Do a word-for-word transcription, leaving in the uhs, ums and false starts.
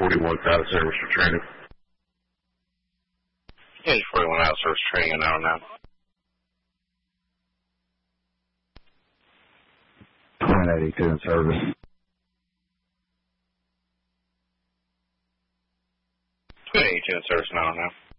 forty-one out of service for training. Engine forty-one out of service training an hour now. Twin eighty-two in service. Twin eighty-two in service an hour now.